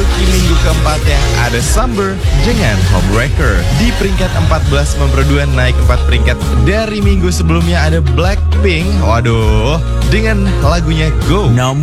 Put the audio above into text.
memasuki minggu keempatnya ada Summer dengan Homewrecker. Di peringkat 14 memperodua naik 4 peringkat dari minggu sebelumnya ada Blackpink. Waduh, dengan lagunya Go.